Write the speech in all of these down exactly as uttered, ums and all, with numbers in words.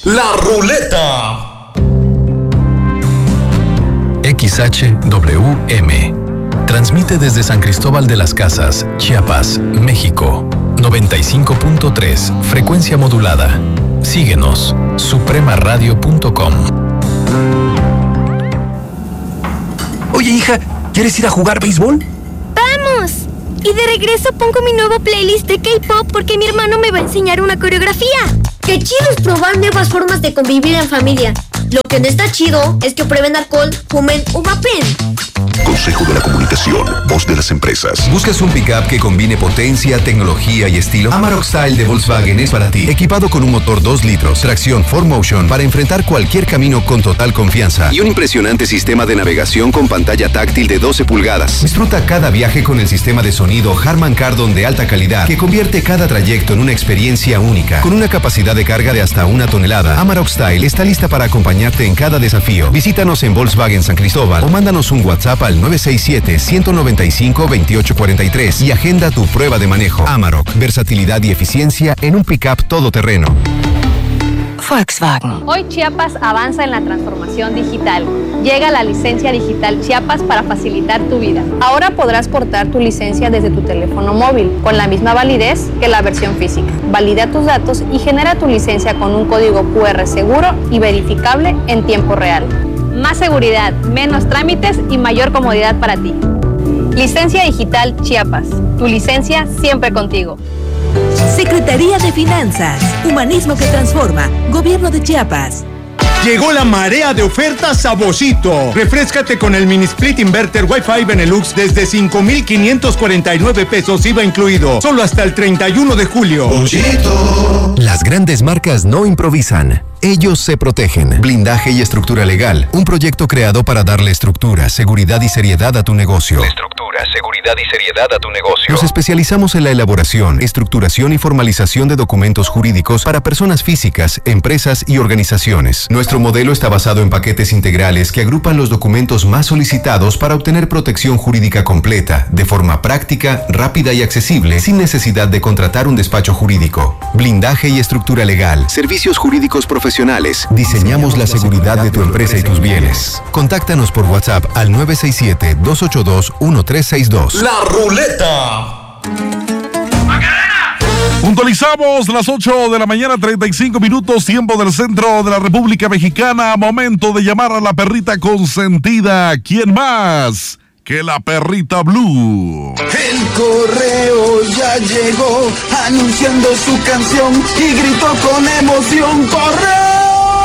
La Ruleta. X H W M transmite desde San Cristóbal de las Casas, Chiapas, México. noventa y cinco punto tres, frecuencia modulada. Síguenos, suprema radio punto com. Oye, hija, ¿quieres ir a jugar béisbol? ¡Vamos! Y de regreso pongo mi nuevo playlist de K-pop porque mi hermano me va a enseñar una coreografía. ¡Qué chido es probar nuevas formas de convivir en familia! Lo que no está chido es que prueben alcohol, fumen o vapen. Consejo de la Comunicación, voz de las empresas. ¿Buscas un pickup que combine potencia, tecnología y estilo? Amarok Style de Volkswagen es para ti. Equipado con un motor dos litros, tracción cuatro motion para enfrentar cualquier camino con total confianza y un impresionante sistema de navegación con pantalla táctil de doce pulgadas. Disfruta cada viaje con el sistema de sonido Harman Kardon de alta calidad que convierte cada trayecto en una experiencia única. Con una capacidad de carga de hasta una tonelada, Amarok Style está lista para acompañarte en cada desafío. Visítanos en Volkswagen San Cristóbal o mándanos un WhatsApp al nueve seis siete, uno nueve cinco, dos ocho cuatro tres y agenda tu prueba de manejo. Amarok, versatilidad y eficiencia en un pickup todoterreno. Volkswagen. Hoy Chiapas avanza en la transformación digital. Llega la licencia digital Chiapas para facilitar tu vida. Ahora podrás portar tu licencia desde tu teléfono móvil, con la misma validez que la versión física. Valida tus datos y genera tu licencia con un código cu erre seguro y verificable en tiempo real. Más seguridad, menos trámites y mayor comodidad para ti. Licencia digital Chiapas. Tu licencia siempre contigo. Secretaría de Finanzas, Humanismo que Transforma, Gobierno de Chiapas. Llegó la marea de ofertas a Boschito. Refréscate con el mini split inverter Wi-Fi Benelux desde cinco mil quinientos cuarenta y nueve pesos I V A incluido. Solo hasta el treinta y uno de julio. Boschito. Las grandes marcas no improvisan. Ellos se protegen. Blindaje y estructura legal. Un proyecto creado para darle estructura, seguridad y seriedad a tu negocio. Estructura, seguridad y seriedad a tu negocio. Nos especializamos en la elaboración, estructuración y formalización de documentos jurídicos para personas físicas, empresas y organizaciones. Nuestro modelo está basado en paquetes integrales que agrupan los documentos más solicitados para obtener protección jurídica completa, de forma práctica, rápida y accesible, sin necesidad de contratar un despacho jurídico. Blindaje y estructura legal. Servicios jurídicos profesionales. Diseñamos la seguridad de tu empresa y tus bienes. Contáctanos por WhatsApp al nueve seis siete, dos ocho dos, uno tres seis dos. La Ruleta. Puntualizamos las ocho de la mañana, treinta y cinco minutos, tiempo del centro de la República Mexicana. Momento de llamar a la perrita consentida. ¿Quién más que la perrita Blue? El correo ya llegó anunciando su canción y gritó con emoción: ¡correo!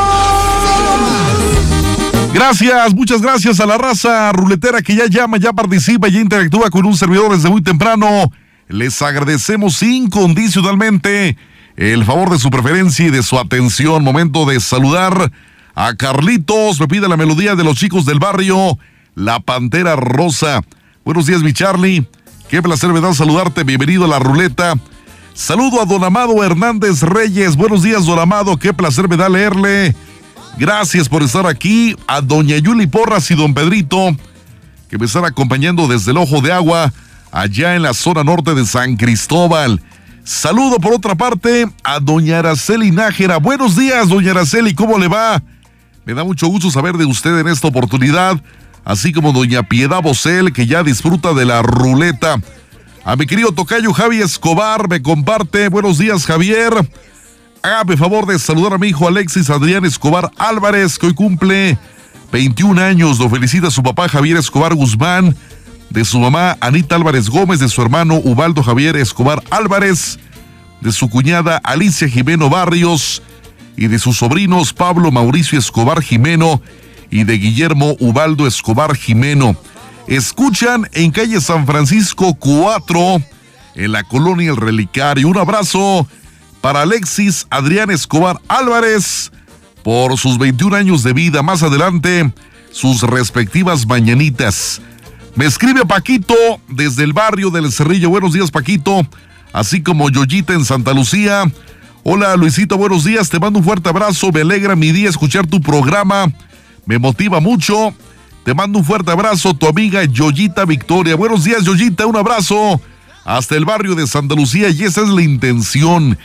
Gracias, muchas gracias a la raza ruletera que ya llama, ya participa, ya interactúa con un servidor desde muy temprano. Les agradecemos incondicionalmente el favor de su preferencia y de su atención. Momento de saludar a Carlitos. Me pide la melodía de los chicos del barrio, La Pantera Rosa. Buenos días, mi Charlie. Qué placer me da saludarte. Bienvenido a la ruleta. Saludo a don Amado Hernández Reyes. Buenos días, don Amado. Qué placer me da leerle. Gracias por estar aquí. A doña Yuli Porras y don Pedrito, que me están acompañando desde el Ojo de Agua, allá en la zona norte de San Cristóbal. Saludo por otra parte a doña Araceli Nájera. Buenos días, doña Araceli, ¿cómo le va? Me da mucho gusto saber de usted en esta oportunidad, así como doña Piedad Bosel, que ya disfruta de la ruleta. A mi querido tocayo Javier Escobar me comparte. Buenos días, Javier. Hágame favor de saludar a mi hijo Alexis Adrián Escobar Álvarez, que hoy cumple veintiún años. Lo felicita su papá Javier Escobar Guzmán, de su mamá Anita Álvarez Gómez, de su hermano Ubaldo Javier Escobar Álvarez, de su cuñada Alicia Jimeno Barrios y de sus sobrinos Pablo Mauricio Escobar Jimeno y de Guillermo Ubaldo Escobar Jimeno. Escuchan en calle San Francisco cuatro, en la colonia El Relicario. Un abrazo para Alexis Adrián Escobar Álvarez por sus veintiún años de vida. Más adelante, sus respectivas mañanitas. Me escribe Paquito desde el barrio del Cerrillo. Buenos días, Paquito. Así como Yoyita en Santa Lucía. Hola, Luisito, buenos días. Te mando un fuerte abrazo. Me alegra mi día escuchar tu programa. Me motiva mucho. Te mando un fuerte abrazo, tu amiga Yoyita Victoria. Buenos días, Yoyita. Un abrazo hasta el barrio de Santa Lucía. Y esa es la intención,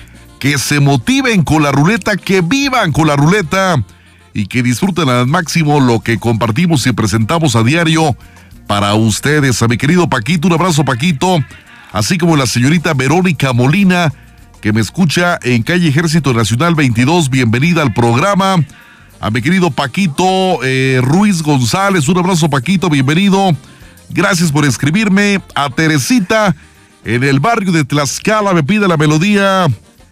que se motiven con la ruleta, que vivan con la ruleta y que disfruten al máximo lo que compartimos y presentamos a diario para ustedes. A mi querido Paquito, un abrazo Paquito, así como la señorita Verónica Molina, que me escucha en calle Ejército Nacional veintidós, bienvenida al programa. A mi querido Paquito eh, Ruiz González, un abrazo Paquito, bienvenido. Gracias por escribirme. A Teresita, en el barrio de Tlaxcala, me pide la melodía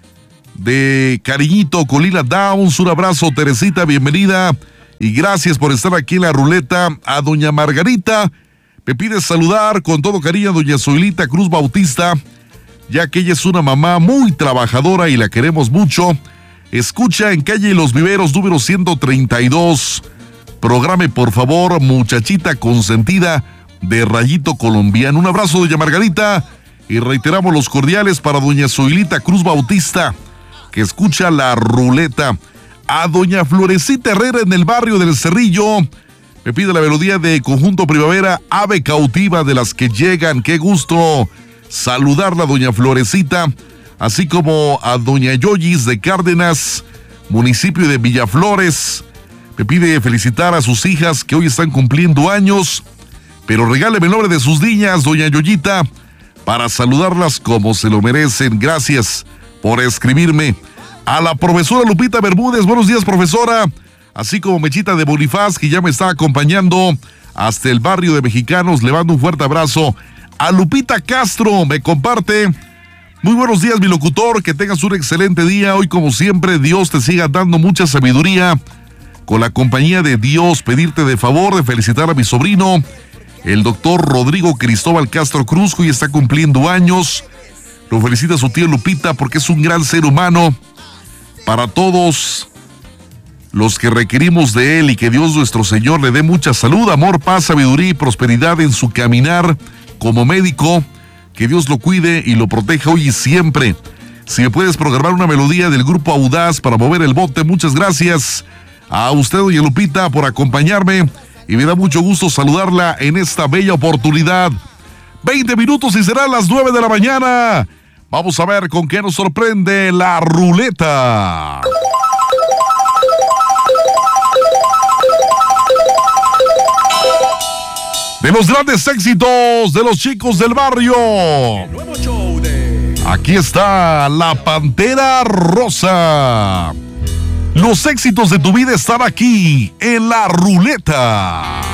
de Cariñito Colina Downs. Un abrazo Teresita, bienvenida. Y gracias por estar aquí en la ruleta. A doña Margarita, me pide saludar con todo cariño a doña Zoilita Cruz Bautista, ya que ella es una mamá muy trabajadora y la queremos mucho. Escucha en calle Los Viveros número ciento treinta y dos. Programe por favor Muchachita Consentida de Rayito Colombiano. Un abrazo doña Margarita y reiteramos los cordiales para doña Zoilita Cruz Bautista, que escucha la ruleta. A doña Florecita Herrera en el barrio del Cerrillo, me pide la melodía de Conjunto Primavera, Ave Cautiva de las que llegan. Qué gusto saludarla doña Florecita. Así como a doña Yoyis de Cárdenas, municipio de Villaflores. Me pide felicitar a sus hijas que hoy están cumpliendo años, pero regáleme el nombre de sus niñas, doña Yoyita, para saludarlas como se lo merecen. Gracias por escribirme. A la profesora Lupita Bermúdez, buenos días profesora, así como Mechita de Bonifaz, que ya me está acompañando hasta el barrio de Mexicanos. Le mando un fuerte abrazo. A Lupita Castro, me comparte: muy buenos días mi locutor, que tengas un excelente día. Hoy como siempre Dios te siga dando mucha sabiduría. Con la compañía de Dios, pedirte de favor de felicitar a mi sobrino, el doctor Rodrigo Cristóbal Castro Cruz, que hoy está cumpliendo años. Lo felicita su tía Lupita porque es un gran ser humano. Para todos los que requerimos de él, y que Dios nuestro Señor le dé mucha salud, amor, paz, sabiduría y prosperidad en su caminar como médico. Que Dios lo cuide y lo proteja hoy y siempre. Si me puedes programar una melodía del grupo Audaz para mover el bote, muchas gracias a usted, doña Lupita, por acompañarme, y me da mucho gusto saludarla en esta bella oportunidad. veinte minutos y serán las nueve de la mañana. Vamos a ver con qué nos sorprende la ruleta. De los grandes éxitos de los chicos del barrio. El nuevo show de... Aquí está La Pantera Rosa. Los éxitos de tu vida están aquí en la ruleta.